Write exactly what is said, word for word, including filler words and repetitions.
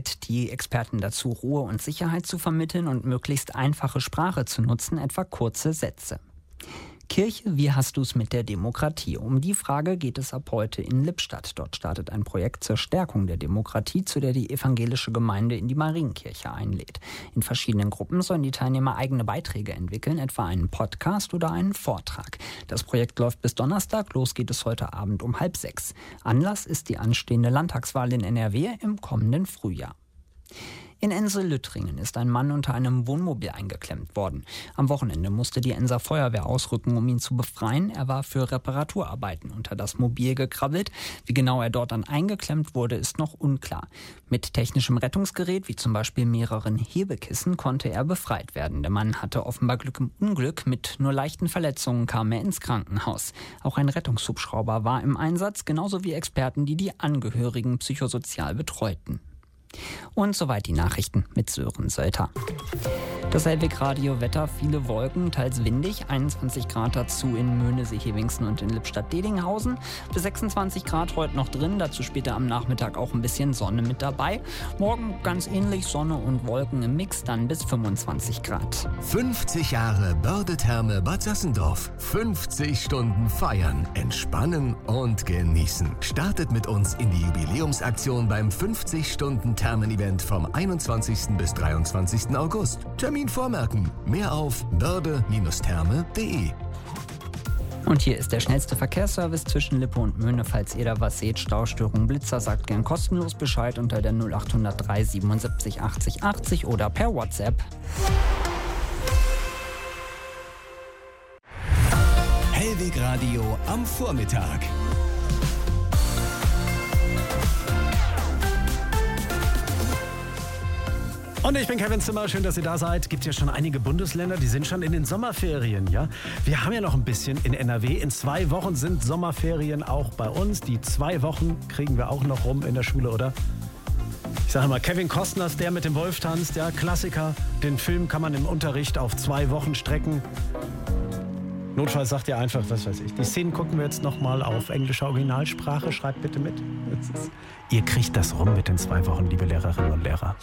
animiert die Experten dazu, Ruhe und Sicherheit zu vermitteln und möglichst einfache Sprache zu nutzen, etwa kurze Sätze. Kirche, wie hast du es mit der Demokratie? Um die Frage geht es ab heute in Lippstadt. Dort startet ein Projekt zur Stärkung der Demokratie, zu der die evangelische Gemeinde in die Marienkirche einlädt. In verschiedenen Gruppen sollen die Teilnehmer eigene Beiträge entwickeln, etwa einen Podcast oder einen Vortrag. Das Projekt läuft bis Donnerstag, los geht es heute Abend um halb sechs. Anlass ist die anstehende Landtagswahl in N R W im kommenden Frühjahr. In Ense-Lüttringen ist ein Mann unter einem Wohnmobil eingeklemmt worden. Am Wochenende musste die Enser Feuerwehr ausrücken, um ihn zu befreien. Er war für Reparaturarbeiten unter das Mobil gekrabbelt. Wie genau er dort dann eingeklemmt wurde, ist noch unklar. Mit technischem Rettungsgerät, wie zum Beispiel mehreren Hebekissen, konnte er befreit werden. Der Mann hatte offenbar Glück im Unglück. Mit nur leichten Verletzungen kam er ins Krankenhaus. Auch ein Rettungshubschrauber war im Einsatz, genauso wie Experten, die die Angehörigen psychosozial betreuten. Und soweit die Nachrichten mit Sören Sölter. Das Hellwig-Radio-Wetter, viele Wolken, teils windig, einundzwanzig Grad dazu in Möhnesee, Hevingsen und in Lippstadt-Dedinghausen. Bis sechsundzwanzig Grad heute noch drin, dazu später am Nachmittag auch ein bisschen Sonne mit dabei. Morgen ganz ähnlich, Sonne und Wolken im Mix, dann bis fünfundzwanzig Grad. fünfzig Jahre Börde-Therme Bad Sassendorf. fünfzig Stunden feiern, entspannen und genießen. Startet mit uns in die Jubiläumsaktion beim fünfzig-Stunden-Thermen-Event vom einundzwanzigsten bis dreiundzwanzigsten August. Termin vormerken. Mehr auf börde Bindestrich therme punkt de. Und hier ist der schnellste Verkehrsservice zwischen Lippe und Möhne. Falls ihr da was seht, Staustörung, Blitzer, sagt gern kostenlos Bescheid unter der null acht null drei siebenundsiebzig achtzig achtzig oder per WhatsApp. Hellwig Radio am Vormittag. Und ich bin Kevin Zimmer, schön, dass ihr da seid. Gibt ja schon einige Bundesländer, die sind schon in den Sommerferien, ja? Wir haben ja noch ein bisschen in N R W. In zwei Wochen sind Sommerferien auch bei uns. Die zwei Wochen kriegen wir auch noch rum in der Schule, oder? Ich sage mal, Kevin Costner ist der mit dem Wolf tanzt, der Klassiker. Den Film kann man im Unterricht auf zwei Wochen strecken. Notfalls sagt ihr einfach, was weiß ich. Die Szenen gucken wir jetzt nochmal auf englischer Originalsprache. Schreibt bitte mit. Ist, ihr kriegt das rum mit den zwei Wochen, liebe Lehrerinnen und Lehrer.